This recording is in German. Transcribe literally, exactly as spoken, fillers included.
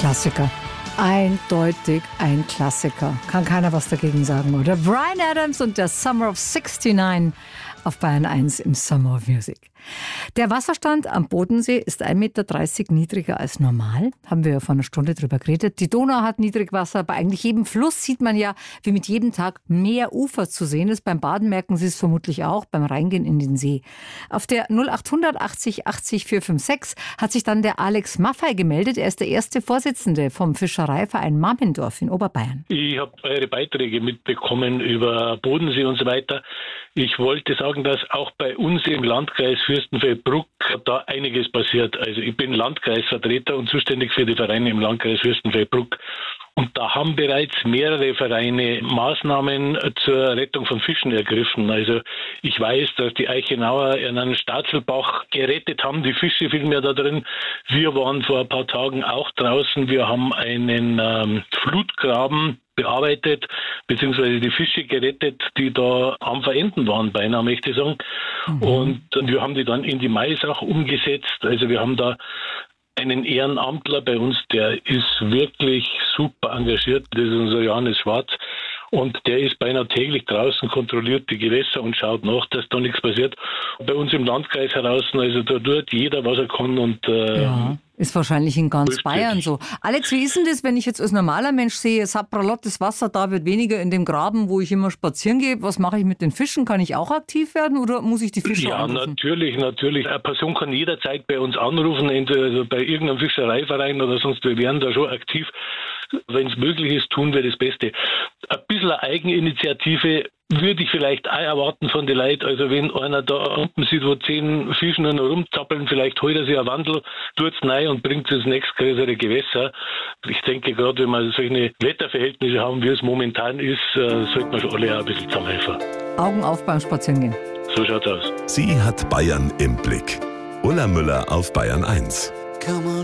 Klassiker. Eindeutig ein Klassiker. Kann keiner was dagegen sagen, oder? Bryan Adams und der Summer of sixty-nine auf Bayern eins im Summer of Music. Der Wasserstand am Bodensee ist ein Meter dreißig niedriger als normal. Haben wir ja vor einer Stunde drüber geredet. Die Donau hat Niedrigwasser. Bei eigentlich jedem Fluss sieht man ja, wie mit jedem Tag mehr Ufer zu sehen ist. Beim Baden merken Sie es vermutlich auch, beim Reingehen in den See. Auf der null acht hundert achtzig achtzig vier fünf sechs hat sich dann der Alex Maffei gemeldet. Er ist der erste Vorsitzende vom Fischereiverein Mammendorf in Oberbayern. Ich habe eure Beiträge mitbekommen über Bodensee und so weiter. Ich wollte sagen, dass auch bei uns im Landkreis Fürstenfeldbruck da einiges passiert. Also ich bin Landkreisvertreter und zuständig für die Vereine im Landkreis Fürstenfeldbruck. Und da haben bereits mehrere Vereine Maßnahmen zur Rettung von Fischen ergriffen. Also ich weiß, dass die Eichenauer einen Staatzelbach gerettet haben, die Fische vielmehr da drin. Wir waren vor ein paar Tagen auch draußen. Wir haben einen ähm, Flutgraben bearbeitet, beziehungsweise die Fische gerettet, die da am Verenden waren, beinahe möchte ich sagen. Mhm. Und wir haben die dann in die Maisach umgesetzt. Also wir haben da einen Ehrenamtler bei uns, der ist wirklich super engagiert. Das ist unser Johannes Schwarz. Und der ist beinahe täglich draußen, kontrolliert die Gewässer und schaut nach, dass da nichts passiert. Bei uns im Landkreis heraus, also da tut jeder, was er kann. Und äh, ja, ist wahrscheinlich in ganz Bayern so. Alex, wie ist denn das, wenn ich jetzt als normaler Mensch sehe, sapralottes Wasser, da wird weniger in dem Graben, wo ich immer spazieren gehe. Was mache ich mit den Fischen? Kann ich auch aktiv werden oder muss ich die Fische ja, anrufen? Ja, natürlich, natürlich. Eine Person kann jederzeit bei uns anrufen, entweder bei irgendeinem Fischereiverein oder sonst. Wir wären da schon aktiv. Wenn es möglich ist, tun wir das Beste. Ein bisschen Eigeninitiative würde ich vielleicht auch erwarten von den Leuten. Also wenn einer da unten sieht, wo zehn Fische noch rumzappeln, vielleicht holt er sich einen Wandel, tut es rein und bringt es ins nächstgrößere Gewässer. Ich denke, gerade wenn wir solche Wetterverhältnisse haben, wie es momentan ist, äh, sollten wir schon alle auch ein bisschen zusammenhelfen. Augen auf beim Spazierengehen. So schaut's aus. Sie hat Bayern im Blick. Ulla Müller auf Bayern eins.